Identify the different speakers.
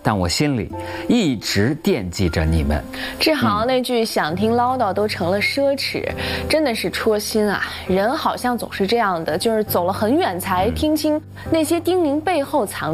Speaker 1: 但我心里一直惦记着你们。
Speaker 2: 志豪那句想听唠叨都成了奢侈，真的是戳心啊！人好像总是这样的，就是走了很远才听清那些叮咛背后藏